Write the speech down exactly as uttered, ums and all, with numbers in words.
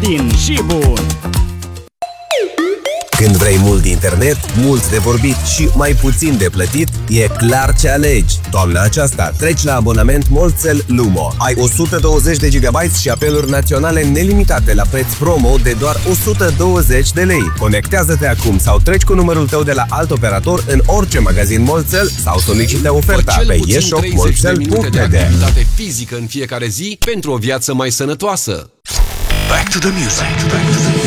Costadin și Bun. Când vrei mult internet, mult de vorbit și mai puțin de plătit, e clar ce alegi. Toamna aceasta treci la abonament Multcel Lumo. Ai o sută douăzeci de gigabyte și apeluri naționale nelimitate la preț promo de doar o sută douăzeci de lei. Conectează-te acum sau treci cu numărul tău de la alt operator în orice magazin Multcel sau solicită oferta pe e shop multcel punct b d. Activitate fizică în fiecare zi pentru o viață mai sănătoasă. Back to the music. Back to the